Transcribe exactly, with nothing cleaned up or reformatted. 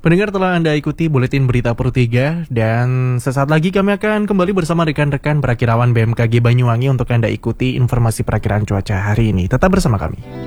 Pendengar, telah Anda ikuti Buletin Berita Pro tiga, dan sesaat lagi kami akan kembali bersama rekan-rekan perakirawan B M K G Banyuwangi untuk Anda ikuti informasi perakiraan cuaca hari ini. Tetap bersama kami.